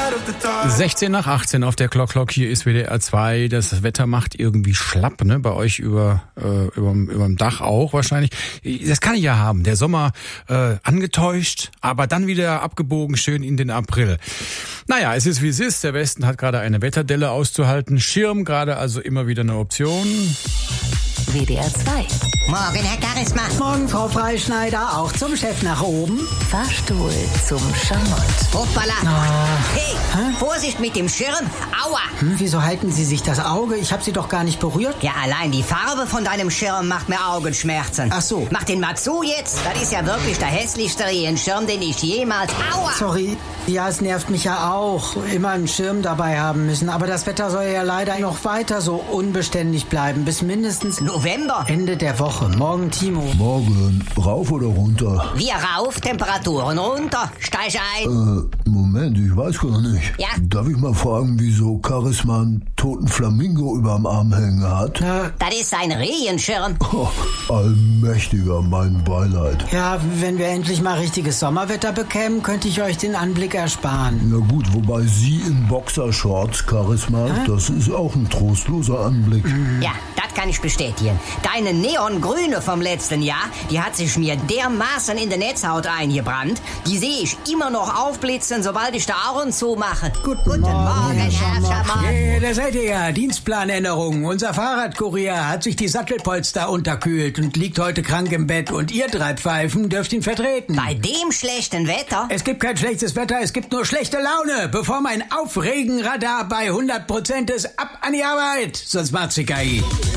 16 nach 18 auf der Clock. Hier ist WDR 2. Das Wetter macht irgendwie schlapp, ne? Bei euch überm Dach auch wahrscheinlich. Das kann ich ja haben. Der Sommer angetäuscht, aber dann wieder abgebogen, schön in den April. Naja, es ist wie es ist. Der Westen hat gerade eine Wetterdelle auszuhalten. Schirm gerade also immer wieder eine Option. WDR 2. Morgen, Herr Charisma. Morgen, Frau Freischneider, auch zum Chef nach oben. Fahrstuhl zum Schamott. Hoppala. Hey, Vorsicht mit dem Schirm. Aua. Wieso halten Sie sich das Auge? Ich habe Sie doch gar nicht berührt. Ja, allein die Farbe von deinem Schirm macht mir Augenschmerzen. Ach so. Mach den mal zu jetzt. Das ist ja wirklich der hässlichste Regenschirm, den ich jemals... Aua. Sorry. Ja, es nervt mich ja auch. Immer einen Schirm dabei haben müssen. Aber das Wetter soll ja leider noch weiter so unbeständig bleiben. Bis mindestens November. Ende der Woche. Morgen, Timo. Morgen, rauf oder runter? Wir rauf, Temperaturen runter. Steig ein. Moment, ich weiß gar nicht. Ja? Darf ich mal fragen, wieso Charisma einen toten Flamingo überm Arm hängen hat? Das ist ein Regenschirm. Oh, allmächtiger, mein Beileid. Ja, wenn wir endlich mal richtiges Sommerwetter bekämen, könnte ich euch den Anblick ersparen. Ja gut, wobei Sie in Boxershorts, Charisma, das ist auch ein trostloser Anblick. Ja, das kann ich bestätigen. Deine Neongrüne vom letzten Jahr, die hat sich mir dermaßen in die Netzhaut eingebrannt. Die sehe ich immer noch aufblitzen, sobald ich die Augen zumache. Guten Morgen, Herr Schamann. Ja, da seid ihr ja. Dienstplanänderung. Unser Fahrradkurier hat sich die Sattelpolster unterkühlt und liegt heute krank im Bett. Und ihr drei Pfeifen dürft ihn vertreten. Bei dem schlechten Wetter? Es gibt kein schlechtes Wetter, es gibt nur schlechte Laune. Bevor mein Aufregenradar bei 100% ist, ab an die Arbeit. Sonst macht's die KI.